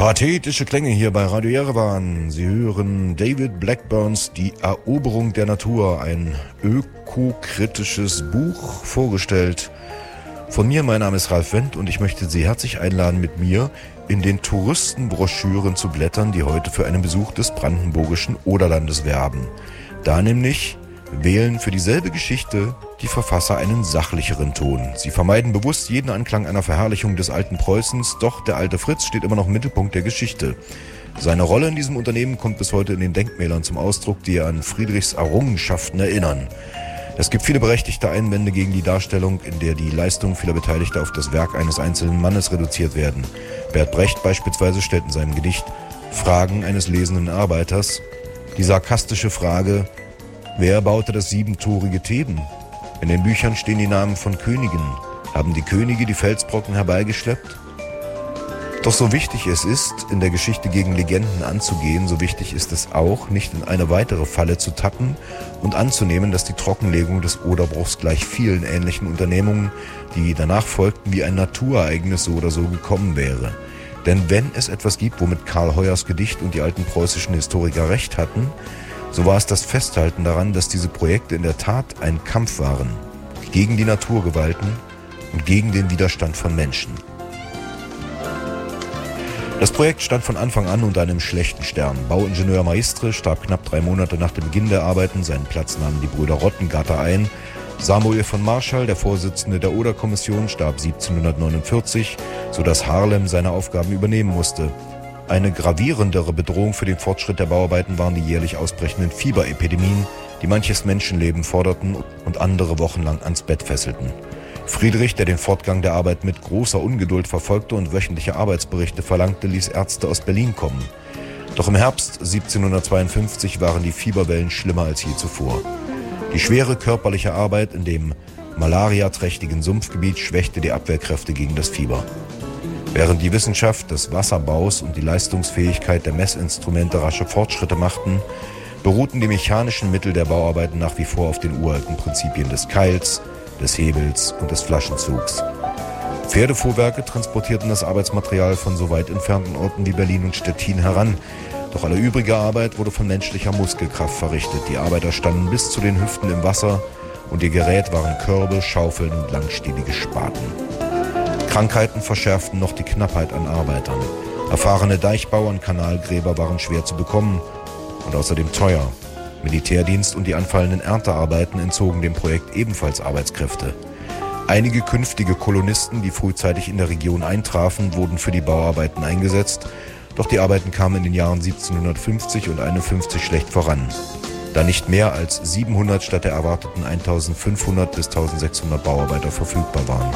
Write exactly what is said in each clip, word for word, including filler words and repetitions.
Pathetische Klänge hier bei Radio Jerewan. Sie hören David Blackburns Die Eroberung der Natur, ein ökokritisches Buch, vorgestellt von mir. Mein Name ist Ralf Wendt und ich möchte Sie herzlich einladen, mit mir in den Touristenbroschüren zu blättern, die heute für einen Besuch des brandenburgischen Oderlandes werben. Da nämlich wählen für dieselbe Geschichte die Verfasser einen sachlicheren Ton. Sie vermeiden bewusst jeden Anklang einer Verherrlichung des alten Preußens, doch der alte Fritz steht immer noch im Mittelpunkt der Geschichte. Seine Rolle in diesem Unternehmen kommt bis heute in den Denkmälern zum Ausdruck, die an Friedrichs Errungenschaften erinnern. Es gibt viele berechtigte Einwände gegen die Darstellung, in der die Leistungen vieler Beteiligter auf das Werk eines einzelnen Mannes reduziert werden. Bert Brecht beispielsweise stellt in seinem Gedicht Fragen eines lesenden Arbeiters die sarkastische Frage: Wer baute das siebentorige Theben? In den Büchern stehen die Namen von Königen. Haben die Könige die Felsbrocken herbeigeschleppt? Doch so wichtig es ist, in der Geschichte gegen Legenden anzugehen, so wichtig ist es auch, nicht in eine weitere Falle zu tappen und anzunehmen, dass die Trockenlegung des Oderbruchs gleich vielen ähnlichen Unternehmungen, die danach folgten, wie ein Naturereignis so oder so gekommen wäre. Denn wenn es etwas gibt, womit Karl Heuers Gedicht und die alten preußischen Historiker recht hatten, so war es das Festhalten daran, dass diese Projekte in der Tat ein Kampf waren gegen die Naturgewalten und gegen den Widerstand von Menschen. Das Projekt stand von Anfang an unter einem schlechten Stern. Bauingenieur Maistre starb knapp drei Monate nach dem Beginn der Arbeiten. Seinen Platz nahmen die Brüder Rottengatter ein. Samuel von Marschall, der Vorsitzende der Oder-Kommission, starb siebzehnhundertneunundvierzig, sodass Haarlem seine Aufgaben übernehmen musste. Eine gravierendere Bedrohung für den Fortschritt der Bauarbeiten waren die jährlich ausbrechenden Fieberepidemien, die manches Menschenleben forderten und andere wochenlang ans Bett fesselten. Friedrich, der den Fortgang der Arbeit mit großer Ungeduld verfolgte und wöchentliche Arbeitsberichte verlangte, ließ Ärzte aus Berlin kommen. Doch im Herbst siebzehnhundertzweiundfünfzig waren die Fieberwellen schlimmer als je zuvor. Die schwere körperliche Arbeit in dem malariaträchtigen Sumpfgebiet schwächte die Abwehrkräfte gegen das Fieber. Während die Wissenschaft des Wasserbaus und die Leistungsfähigkeit der Messinstrumente rasche Fortschritte machten, beruhten die mechanischen Mittel der Bauarbeiten nach wie vor auf den uralten Prinzipien des Keils, des Hebels und des Flaschenzugs. Pferdefuhrwerke transportierten das Arbeitsmaterial von so weit entfernten Orten wie Berlin und Stettin heran. Doch alle übrige Arbeit wurde von menschlicher Muskelkraft verrichtet. Die Arbeiter standen bis zu den Hüften im Wasser und ihr Gerät waren Körbe, Schaufeln und langstielige Spaten. Krankheiten verschärften noch die Knappheit an Arbeitern. Erfahrene Deichbauer und Kanalgräber waren schwer zu bekommen und außerdem teuer. Militärdienst und die anfallenden Erntearbeiten entzogen dem Projekt ebenfalls Arbeitskräfte. Einige künftige Kolonisten, die frühzeitig in der Region eintrafen, wurden für die Bauarbeiten eingesetzt, doch die Arbeiten kamen in den Jahren siebzehnhundertfünfzig und einundfünfzig schlecht voran, da nicht mehr als siebenhundert statt der erwarteten eintausendfünfhundert bis eintausendsechshundert Bauarbeiter verfügbar waren.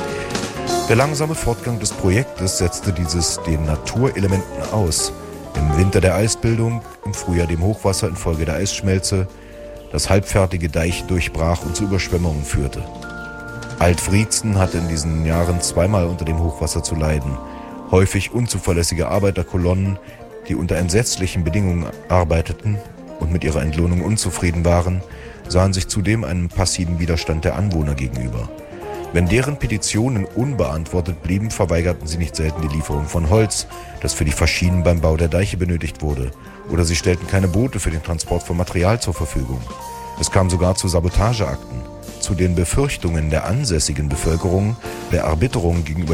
Der langsame Fortgang des Projektes setzte dieses den Naturelementen aus. Im Winter der Eisbildung, im Frühjahr dem Hochwasser infolge der Eisschmelze, das halbfertige Deich durchbrach und zu Überschwemmungen führte. Alt-Wriezen hatte in diesen Jahren zweimal unter dem Hochwasser zu leiden. Häufig unzuverlässige Arbeiterkolonnen, die unter entsetzlichen Bedingungen arbeiteten und mit ihrer Entlohnung unzufrieden waren, sahen sich zudem einem passiven Widerstand der Anwohner gegenüber. Wenn deren Petitionen unbeantwortet blieben, verweigerten sie nicht selten die Lieferung von Holz, das für die Faschinen beim Bau der Deiche benötigt wurde, oder sie stellten keine Boote für den Transport von Material zur Verfügung. Es kam sogar zu Sabotageakten. Zu den Befürchtungen der ansässigen Bevölkerung, der Erbitterung gegenüber